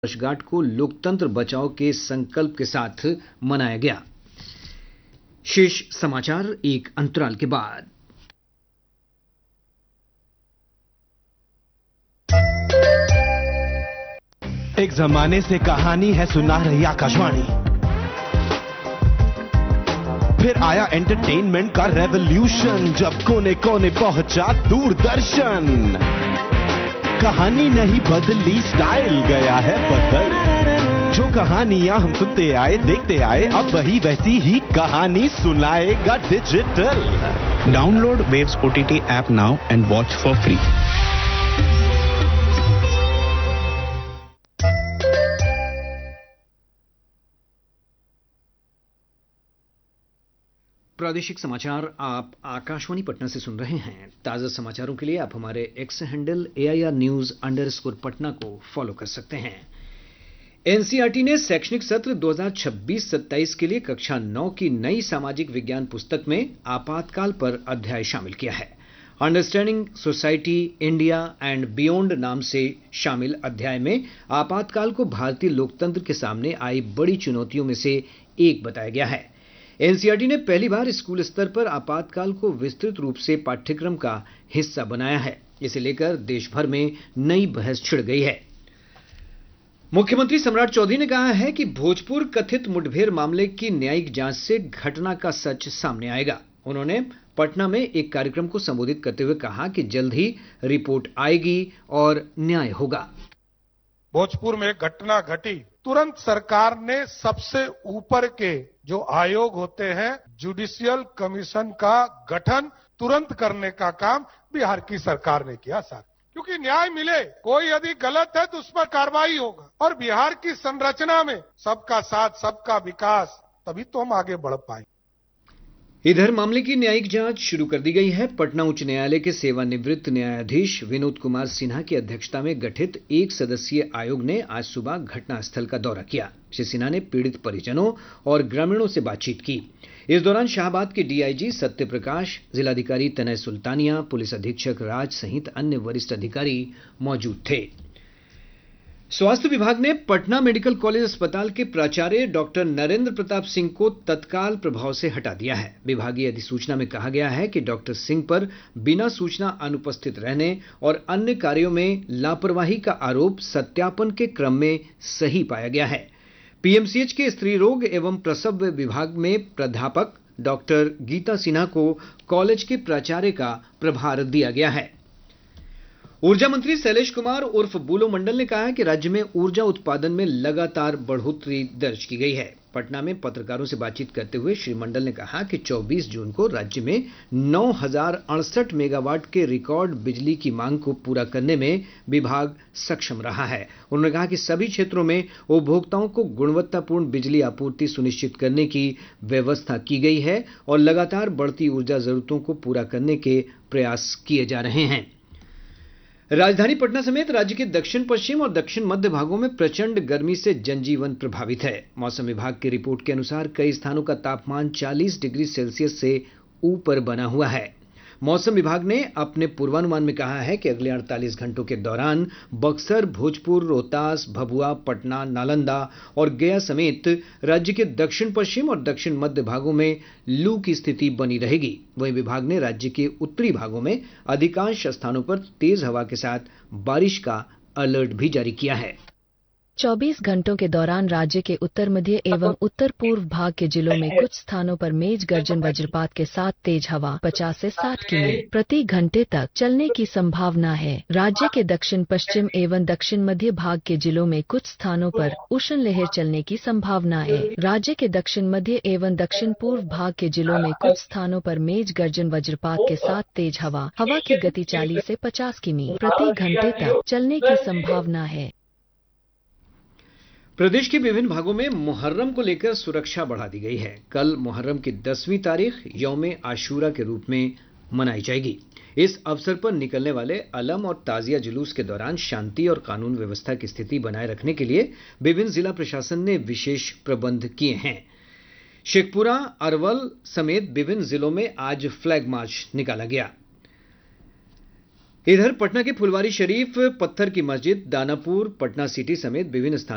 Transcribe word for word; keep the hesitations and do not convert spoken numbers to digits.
वर्षगांठ को लोकतंत्र बचाओ के संकल्प के साथ मनाया गया। शेष समाचार एक अंतराल के बाद। एक जमाने से कहानी है सुना रही आकाशवाणी, फिर आया एंटरटेनमेंट का रेवोल्यूशन, जब कोने कोने पहुंचा दूरदर्शन। कहानी नहीं बदली, स्टाइल गया है बदल। जो कहानियां हम सुनते आए देखते आए, अब वही वैसी ही कहानी सुनाएगा digital. Download waves OTT app now and watch for free. प्रादेशिक समाचार आप आकाशवाणी पटना से सुन रहे हैं। ताजा समाचारों के लिए आप हमारे x handle AIR news underscore Patna को फॉलो कर सकते हैं। एनसीईआरटी ने शैक्षणिक सत्र दो हज़ार छब्बीस सत्ताईस के लिए कक्षा नौ की नई सामाजिक विज्ञान पुस्तक में आपातकाल पर अध्याय शामिल किया है। Understanding society India and beyond नाम से शामिल अध्याय में आपातकाल को भारतीय लोकतंत्र के सामने आई बड़ी चुनौतियों में से एक बताया गया है। एनसीईआरटी ने पहली बार स्कूल स्तर पर आपातकाल को विस्तृत रूप से पाठ्यक्रम का हिस्सा बनाया है। इसे लेकर देश भर में नई बहस छिड़ गई है। मुख्यमंत्री सम्राट चौधरी ने कहा है कि भोजपुर कथित मुठभेड़ मामले की न्यायिक जांच से घटना का सच सामने आएगा। उन्होंने पटना में एक कार्यक्रम को संबोधित करते हुए कहा कि जल्द ही रिपोर्ट आएगी और न्याय होगा। भोजपुर में घटना घटी, तुरंत सरकार ने सबसे ऊपर के जो आयोग होते हैं जुडिशियल कमीशन का गठन तुरंत करने का काम बिहार की सरकार ने किया सर, क्योंकि न्याय मिले। कोई यदि गलत है तो उस पर कार्रवाई होगा, और बिहार की संरचना में सबका साथ सबका विकास, तभी तो हम आगे बढ़ पाए। इधर मामले की न्यायिक जांच शुरू कर दी गई है। पटना उच्च न्यायालय के सेवानिवृत्त न्यायाधीश विनोद कुमार सिन्हा की अध्यक्षता में गठित एक सदस्यीय आयोग ने आज सुबह घटनास्थल का दौरा किया। श्री सिन्हा ने पीड़ित परिजनों और ग्रामीणों से बातचीत की। इस दौरान शाहबाद के डीआईजी सत्य प्रकाश, जिलाधिकारी तनय सुल्तानिया, पुलिस अधीक्षक राज सहित अन्य वरिष्ठ अधिकारी मौजूद थे। स्वास्थ्य विभाग ने पटना मेडिकल कॉलेज अस्पताल के प्राचार्य डॉक्टर नरेंद्र प्रताप सिंह को तत्काल प्रभाव से हटा दिया है। विभागीय अधिसूचना में कहा गया है कि डॉक्टर सिंह पर बिना सूचना अनुपस्थित रहने और अन्य कार्यों में लापरवाही का आरोप सत्यापन के क्रम में सही पाया गया है। पीएमसीएच के स्त्री रोग एवं प्रसव विभाग में प्राध्यापक डॉक्टर गीता सिन्हा को कॉलेज के प्राचार्य का प्रभार दिया गया है। ऊर्जा मंत्री शैलेश कुमार उर्फ बुलो मंडल ने कहा है कि राज्य में ऊर्जा उत्पादन में लगातार बढ़ोतरी दर्ज की गई है। पटना में पत्रकारों से बातचीत करते हुए श्री मंडल ने कहा कि चौबीस जून को राज्य में नौ हजार अड़सठ मेगावाट के रिकॉर्ड बिजली की मांग को पूरा करने में विभाग सक्षम रहा है। उन्होंने कहा कि सभी क्षेत्रों में उपभोक्ताओं को गुणवत्तापूर्ण बिजली आपूर्ति सुनिश्चित करने की व्यवस्था की गई है और लगातार बढ़ती ऊर्जा जरूरतों को पूरा करने के प्रयास किए जा रहे हैं। राजधानी पटना समेत राज्य के दक्षिण पश्चिम और दक्षिण मध्य भागों में प्रचंड गर्मी से जनजीवन प्रभावित है। मौसम विभाग की रिपोर्ट के अनुसार कई स्थानों का तापमान चालीस डिग्री सेल्सियस से ऊपर बना हुआ है। मौसम विभाग ने अपने पूर्वानुमान में कहा है कि अगले अड़तालीस घंटों के दौरान बक्सर, भोजपुर, रोहतास, भभुआ, पटना, नालंदा और गया समेत राज्य के दक्षिण पश्चिम और दक्षिण मध्य भागों में लू की स्थिति बनी रहेगी। वहीं विभाग ने राज्य के उत्तरी भागों में अधिकांश स्थानों पर तेज हवा के साथ बारिश का अलर्ट भी जारी किया है। चौबीस घंटों के दौरान राज्य के उत्तर मध्य एवं उत्तर पूर्व भाग के जिलों में कुछ स्थानों पर मेघ गर्जन वज्रपात के साथ तेज हवा पचास से साठ किमी प्रति घंटे तक चलने की संभावना है। राज्य के दक्षिण पश्चिम एवं दक्षिण मध्य भाग के जिलों में कुछ स्थानों पर उष्ण लहर चलने की संभावना है। राज्य के दक्षिण मध्य एवं दक्षिण पूर्व भाग के जिलों में कुछ स्थानों पर मेघ गर्जन वज्रपात के साथ तेज हवा हवा की गति चालीस से पचास किमी प्रति घंटे तक चलने की संभावना है। प्रदेश के विभिन्न भागों में मुहर्रम को लेकर सुरक्षा बढ़ा दी गई है। कल मुहर्रम की दसवीं तारीख यौमे आशूरा के रूप में मनाई जाएगी। इस अवसर पर निकलने वाले अलम और ताजिया जुलूस के दौरान शांति और कानून व्यवस्था की स्थिति बनाए रखने के लिए विभिन्न जिला प्रशासन ने विशेष प्रबंध किए हैं। शेखपुरा, अरवल समेत विभिन्न जिलों में आज फ्लैग मार्च निकाला गया। इधर पटना के फुलवारी शरीफ, पत्थर की मस्जिद, दानापुर, पटना सिटी समेत विभिन्न स्थानों